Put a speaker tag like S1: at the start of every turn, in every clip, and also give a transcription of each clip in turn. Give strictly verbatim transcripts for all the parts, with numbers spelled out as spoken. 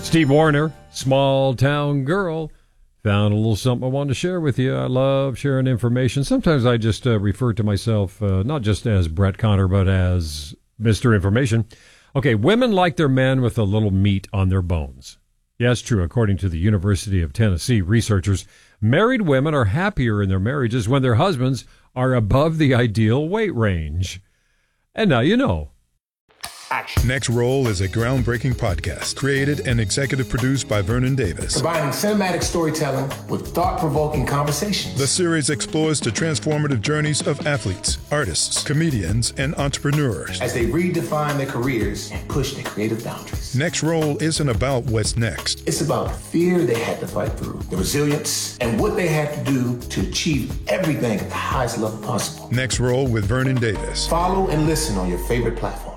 S1: Steve Wariner, Small Town Girl. Found a little something I wanted to share with you. I love sharing information. Sometimes I just uh, refer to myself uh, not just as Brett Connor, but as Mister Information. Okay, women like their men with a little meat on their bones. Yes, true. According to the University of Tennessee researchers, married women are happier in their marriages when their husbands are above the ideal weight range. And now you know.
S2: Action. Next Roll is a groundbreaking podcast created and executive produced by Vernon Davis.
S3: Combining cinematic storytelling with thought-provoking conversations.
S2: The series explores the transformative journeys of athletes, artists, comedians, and entrepreneurs
S3: as they redefine their careers and push their creative boundaries.
S2: Next Roll isn't about what's next.
S3: It's about the fear they had to fight through, the resilience, and what they had to do to achieve everything at the highest level possible.
S2: Next Roll with Vernon Davis.
S3: Follow and listen on your favorite platform.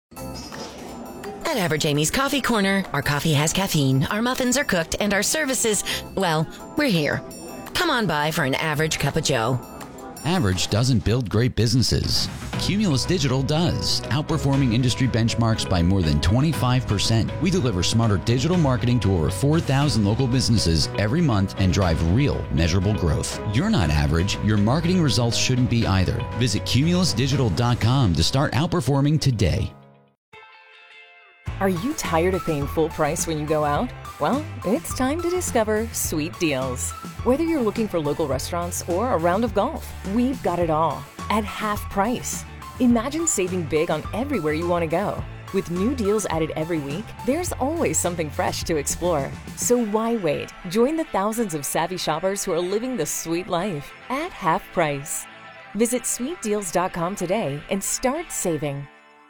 S4: At Average Amy's Coffee Corner, our coffee has caffeine, our muffins are cooked, and our services, well, we're here. Come on by for an average cup of joe.
S5: Average doesn't build great businesses. Cumulus Digital does, outperforming industry benchmarks by more than twenty-five percent. We deliver smarter digital marketing to over four thousand local businesses every month and drive real, measurable growth. You're not average. Your marketing results shouldn't be either. Visit cumulus digital dot com to start outperforming today.
S6: Are you tired of paying full price when you go out? Well, it's time to discover Sweet Deals. Whether you're looking for local restaurants or a round of golf, we've got it all at half price. Imagine saving big on everywhere you want to go. With new deals added every week, there's always something fresh to explore. So why wait? Join the thousands of savvy shoppers who are living the sweet life at half price. Visit sweet deals dot com today and start saving.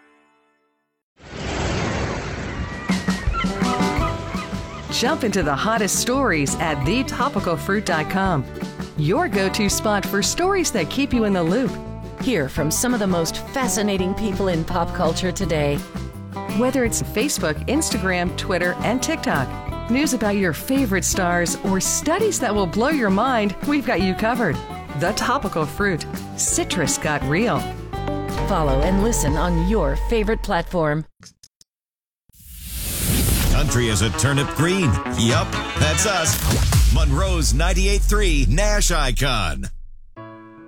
S7: Jump into the hottest stories at the topical fruit dot com. Your go-to spot for stories that keep you in the loop.
S4: Hear from some of the most fascinating people in pop culture today.
S7: Whether it's Facebook, Instagram, Twitter, and TikTok, news about your favorite stars, or studies that will blow your mind, we've got you covered. The Topical Fruit. Citrus got real.
S4: Follow and listen on your favorite platform.
S8: Country is a turnip green. Yup, that's us. Monroe's ninety-eight point three Nash Icon.